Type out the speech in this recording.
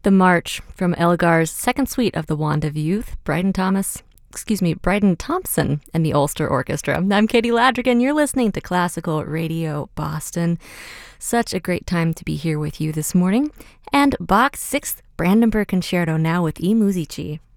The March from Elgar's second suite of the Wand of Youth, Bryden Thompson and the Ulster Orchestra. I'm Katie Ladrigan. You're listening to Classical Radio Boston. Such a great time to be here with you this morning. And Bach's 6th Brandenburg Concerto now with E. Musici.